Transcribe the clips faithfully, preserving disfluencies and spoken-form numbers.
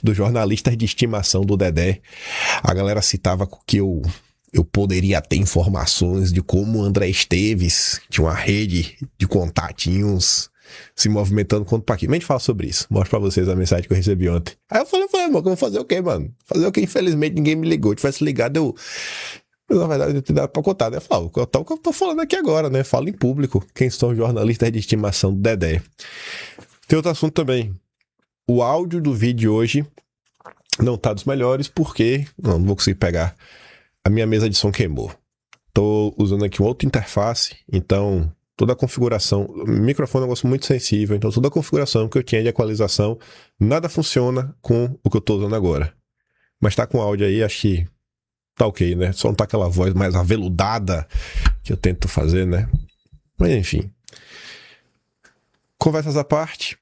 dos jornalistas de estimação do Dedé. A galera citava que eu, eu poderia ter informações de como o André Esteves tinha uma rede de contatinhos se movimentando contra o Paquito. Mas a gente fala sobre isso. Mostro pra vocês a mensagem que eu recebi ontem. Aí eu falei, falei, mano, eu vou fazer o quê, mano? Fazer o quê? Infelizmente ninguém me ligou. Se tivesse ligado, eu... Mas, na verdade, eu tenho dado pra contar, né? Eu falo, o que eu tô falando aqui agora, né? Falo em público. Quem são os jornalistas de estimação do Dedé. Tem outro assunto também. O áudio do vídeo hoje não tá dos melhores porque... Não, não vou conseguir pegar. A minha mesa de som queimou. Tô usando aqui uma outra interface, então toda a configuração... O microfone é um negócio muito sensível, então toda a configuração que eu tinha de equalização, nada funciona com o que eu tô usando agora. Mas tá com áudio aí, acho que tá ok, né? Só não tá aquela voz mais aveludada que eu tento fazer, né? Mas enfim. Conversas à parte.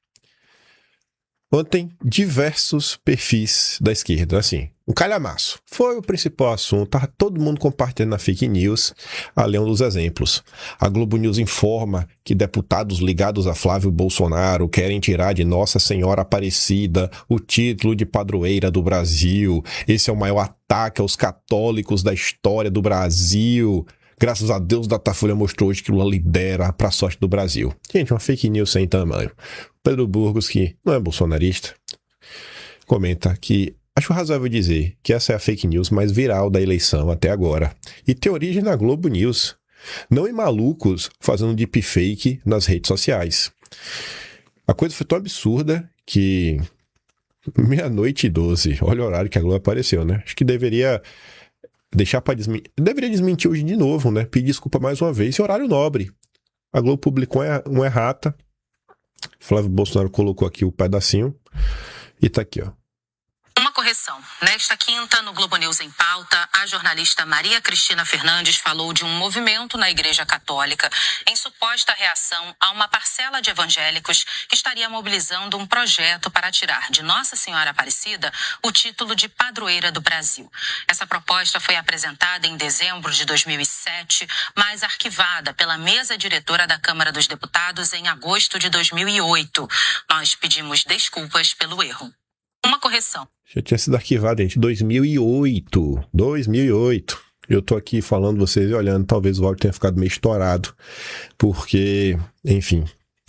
Ontem, diversos perfis da esquerda, assim, um calhamaço. Foi o principal assunto, tava todo mundo compartilhando na fake news, ali é um dos exemplos. A Globo News informa que deputados ligados a Flávio Bolsonaro querem tirar de Nossa Senhora Aparecida o título de padroeira do Brasil. Esse é o maior ataque aos católicos da história do Brasil. Graças a Deus, o Datafolha mostrou hoje que Lula lidera para a sorte do Brasil. Gente, uma fake news sem tamanho. Pedro Burgos, que não é bolsonarista, comenta que acho razoável dizer que essa é a fake news mais viral da eleição até agora. E tem origem na Globo News, não em malucos fazendo deepfake nas redes sociais. A coisa foi tão absurda que meia-noite e doze, olha o horário que a Globo apareceu, né? Acho que deveria... Deixar para desmentir. Deveria desmentir hoje de novo, né? Pedir desculpa mais uma vez. Em horário nobre. A Globo publicou uma errata. Flávio Bolsonaro colocou aqui o pedacinho. E tá aqui, ó. Uma correção. Nesta quinta, no Globo News em Pauta, a jornalista Maria Cristina Fernandes falou de um movimento na Igreja Católica em suposta reação a uma parcela de evangélicos que estaria mobilizando um projeto para tirar de Nossa Senhora Aparecida o título de padroeira do Brasil. Essa proposta foi apresentada em dezembro de dois mil e sete, mas arquivada pela mesa diretora da Câmara dos Deputados em agosto de dois mil e oito. Nós pedimos desculpas pelo erro. Uma correção. Já tinha sido arquivado, gente, dois mil e oito. dois mil e oito. Eu tô aqui falando, vocês e olhando, talvez o áudio tenha ficado meio estourado, porque, enfim,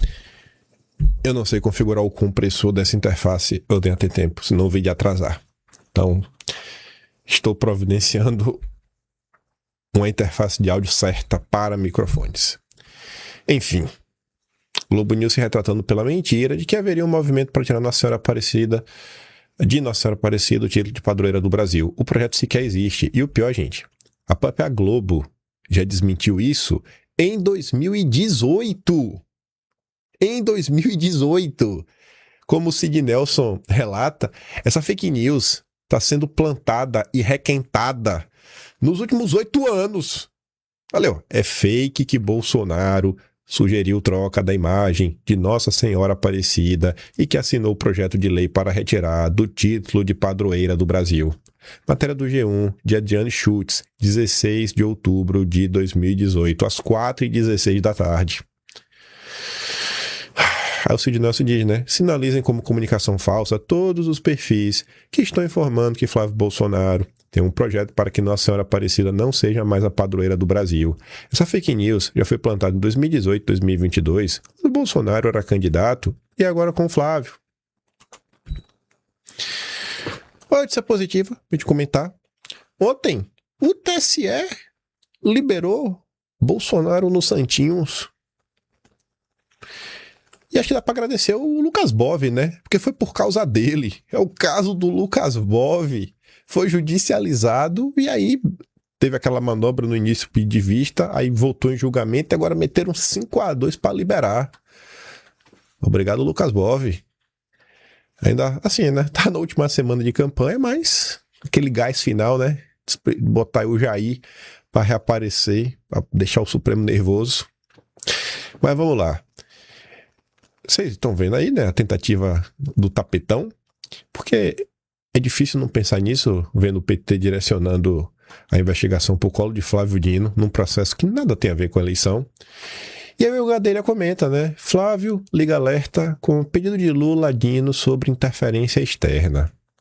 eu não sei configurar o compressor dessa interface, eu tenho até tempo, senão o vídeo ia atrasar. Então, estou providenciando uma interface de áudio certa para microfones. Enfim, Globo News se retratando pela mentira de que haveria um movimento para tirar Nossa Senhora Aparecida de Nossa Senhora Aparecida o título de padroeira do Brasil. O projeto sequer existe. E o pior, gente, a própria Globo já desmentiu isso em dois mil e dezoito. Em dois mil e dezoito. Como o Sid Nelson relata, essa fake news está sendo plantada e requentada nos últimos oito anos. Valeu. É fake que Bolsonaro sugeriu troca da imagem de Nossa Senhora Aparecida e que assinou o projeto de lei para retirar do título de padroeira do Brasil. Matéria do G um, de Adriane Schultz, dezesseis de outubro de dois mil e dezoito, às quatro e dezesseis da tarde. Aí o Cid Nelson diz, né? Sinalizem como comunicação falsa todos os perfis que estão informando que Flávio Bolsonaro tem um projeto para que Nossa Senhora Aparecida não seja mais a padroeira do Brasil. Essa fake news já foi plantada em dois mil e dezoito, dois mil e vinte e dois, quando o Bolsonaro era candidato, e agora com o Flávio. Olha, notícia positiva, pra gente comentar. Ontem, o T S E liberou Bolsonaro nos Santinhos. E acho que dá para agradecer o Lucas Bove, né? Porque foi por causa dele. É o caso do Lucas Bove. Foi judicializado e aí teve aquela manobra no início de vista, aí voltou em julgamento e agora meteram cinco a dois para liberar. Obrigado, Lucas Bove. Ainda assim, né? Tá na última semana de campanha, mas aquele gás final, né? Botar aí o Jair para reaparecer, para deixar o Supremo nervoso. Mas vamos lá. Vocês estão vendo aí, né? A tentativa do tapetão. Porque é difícil não pensar nisso, vendo o P T direcionando a investigação por colo de Flávio Dino, num processo que nada tem a ver com a eleição. E aí o Gadelha comenta, né? Flávio liga alerta com pedido de Lula a Dino sobre interferência externa.